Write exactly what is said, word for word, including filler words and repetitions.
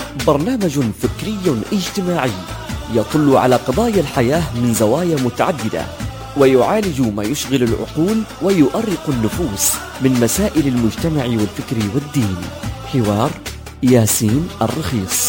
برنامج فكري اجتماعي يطل على قضايا الحياة من زوايا متعددة، ويعالج ما يشغل العقول ويؤرق النفوس من مسائل المجتمع والفكر والدين. حوار ياسين الرخيص.